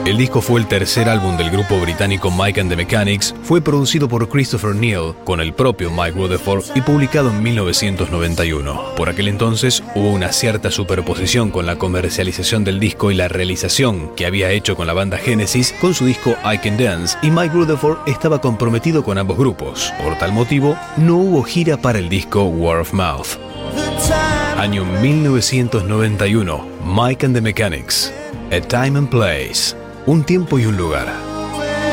El disco fue el tercer álbum del grupo británico Mike and the Mechanics, fue producido por Christopher Neal con el propio Mike Rutherford y publicado en 1991. Por aquel entonces hubo una cierta superposición con la comercialización del disco y la realización que había hecho con la banda Genesis con su disco I Can Dance, y Mike Rutherford estaba comprometido con ambos grupos. Por tal motivo, no hubo gira para el disco Word of Mouth. Año 1991, Mike and the Mechanics, A Time and Place, un tiempo y un lugar.